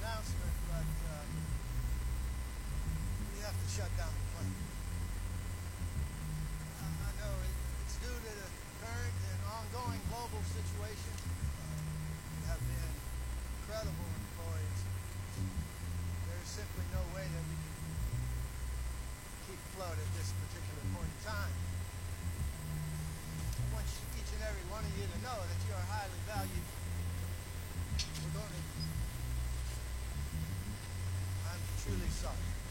announcement, but we have to shut down the plant. I know it's due to the current and ongoing global situation. We have been incredible employees. There's simply no way that we can keep afloat at this particular point in time. I want each and every one of you to know that you are highly valued. I'm truly sorry.